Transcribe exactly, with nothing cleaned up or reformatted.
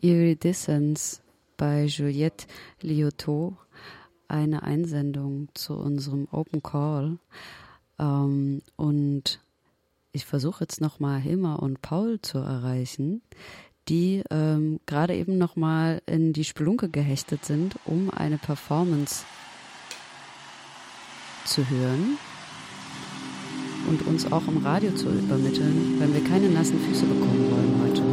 Iridescence bei Juliette Lyoto eine Einsendung zu unserem Open Call. Ähm, und ich versuche jetzt nochmal Hilmar und Paul zu erreichen, die ähm, gerade eben nochmal in die Spelunke gehechtet sind, um eine Performance zu hören und uns auch im Radio zu übermitteln, wenn wir keine nassen Füße bekommen wollen heute.